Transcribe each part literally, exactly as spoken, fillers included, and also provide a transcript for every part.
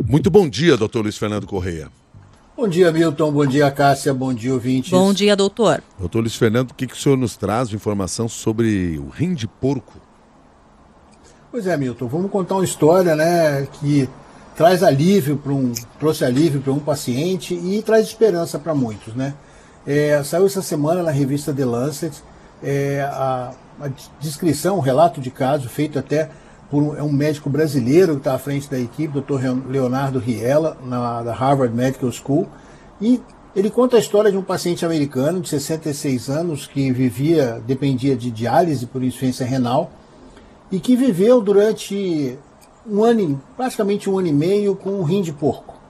Muito bom dia, doutor Luiz Fernando Correia. Bom dia, Milton. Bom dia, Cássia. Bom dia, ouvintes. Bom dia, doutor. Doutor Luiz Fernando, o que, que o senhor nos traz de informação sobre o rim de porco? Pois é, Milton. Vamos contar uma história, né, que traz alívio para um, trouxe alívio para um paciente e traz esperança para muitos, né? É, saiu essa semana na revista The Lancet é, a, a descrição, um relato de caso feito até por um, é um médico brasileiro que está à frente da equipe, doutor Leonardo Riella, na, da Harvard Medical School, e ele conta a história de um paciente americano de sessenta e seis anos que vivia, dependia de diálise por insuficiência renal e que viveu durante um ano, praticamente um ano e meio, com um rim de porco.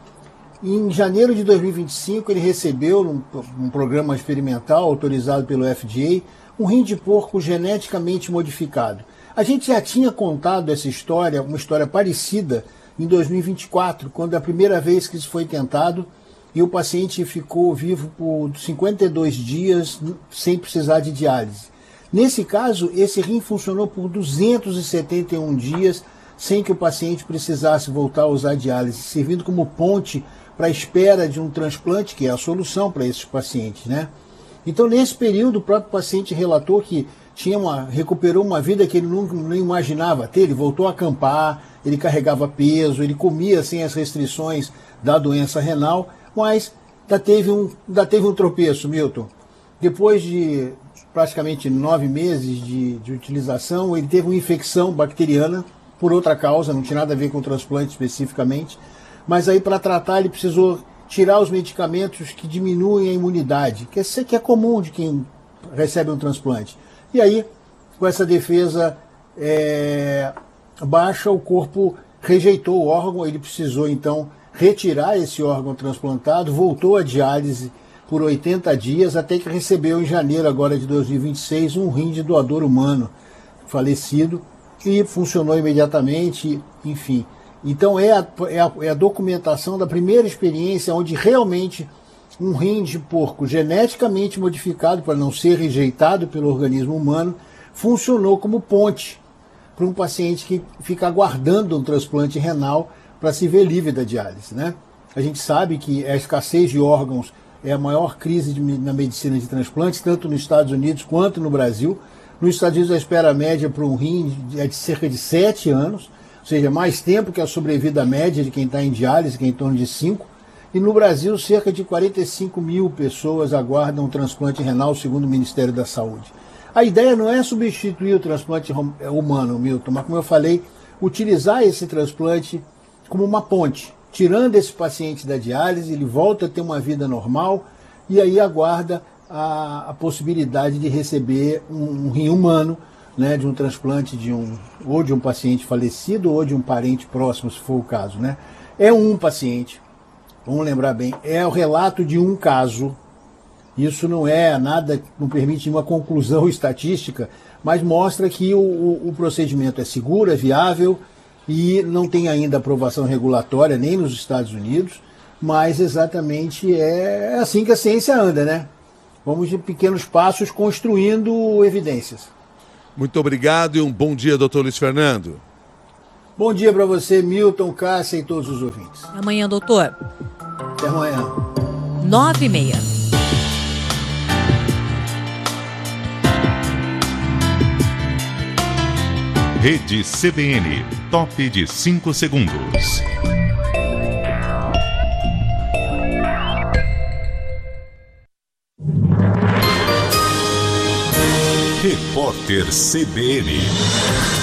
Em janeiro de dois mil e vinte e cinco, ele recebeu, num, um programa experimental autorizado pelo F D A, um rim de porco geneticamente modificado. A gente já tinha contado essa história, uma história parecida, em dois mil e vinte e quatro, quando a primeira vez que isso foi tentado, e o paciente ficou vivo por cinquenta e dois dias sem precisar de diálise. Nesse caso, esse rim funcionou por duzentos e setenta e um dias, sem que o paciente precisasse voltar a usar diálise, servindo como ponte para a espera de um transplante, que é a solução para esses pacientes, né? Então, nesse período, o próprio paciente relatou que tinha uma, recuperou uma vida que ele nunca não imaginava ter. Ele voltou a acampar, ele carregava peso, ele comia sem as restrições da doença renal, mas ainda teve um, ainda teve um tropeço, Milton. Depois de praticamente nove meses de, de utilização, ele teve uma infecção bacteriana por outra causa, não tinha nada a ver com o transplante especificamente, mas aí para tratar ele precisou tirar os medicamentos que diminuem a imunidade, que é, que é comum de quem recebe um transplante. E aí, com essa defesa é, baixa, o corpo rejeitou o órgão, ele precisou então retirar esse órgão transplantado, voltou à diálise por oitenta dias, até que recebeu em janeiro agora de dois mil e vinte e seis um rim de doador humano falecido, e funcionou imediatamente, enfim. Então é a, é, a, é a documentação da primeira experiência onde realmente um rim de porco geneticamente modificado para não ser rejeitado pelo organismo humano funcionou como ponte para um paciente que fica aguardando um transplante renal para se ver livre da diálise, né? A gente sabe que a escassez de órgãos é a maior crise de, na medicina de transplantes, tanto nos Estados Unidos quanto no Brasil. Nos Estados Unidos a espera média para um rim é de cerca de sete anos, ou seja, mais tempo que a sobrevida média de quem está em diálise, que é em torno de cinco. E no Brasil, cerca de quarenta e cinco mil pessoas aguardam um transplante renal, segundo o Ministério da Saúde. A ideia não é substituir o transplante humano, Milton, mas, como eu falei, utilizar esse transplante como uma ponte. Tirando esse paciente da diálise, ele volta a ter uma vida normal e aí aguarda a, a possibilidade de receber um, um rim humano, né, de um transplante de um, ou de um paciente falecido ou de um parente próximo, se for o caso, né? É um paciente, vamos lembrar bem, é o relato de um caso. Isso não é nada, não permite uma conclusão estatística, mas mostra que o, o, o procedimento é seguro, é viável e não tem ainda aprovação regulatória nem nos Estados Unidos, mas exatamente é assim que a ciência anda, né? Vamos de pequenos passos construindo evidências. Muito obrigado e um bom dia, doutor Luiz Fernando. Bom dia para você, Milton, Cássia e todos os ouvintes. Amanhã, doutor. Até amanhã. Nove e meia. Rede C B N, top de cinco segundos. Repórter C B N.